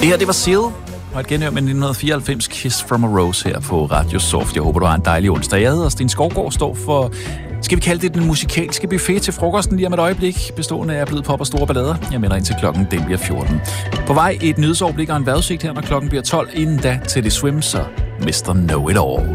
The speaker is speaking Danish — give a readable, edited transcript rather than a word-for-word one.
Det her, det var Seal, og et genhør med 1994 Kiss from a Rose her på Radio Soft. Jeg håber, du har en dejlig onsdag. Jeg hedder Sten Skovgaard, står for, skal vi kalde det den musikalske buffet til frokosten lige om et øjeblik, bestående af blid pop og store ballader. Jeg melder ind til klokken, den bliver 14. På vej et nyhedsoverblik og en vejrudsigt her, når klokken bliver 12, inden da til det swim, så Mr. Know It All.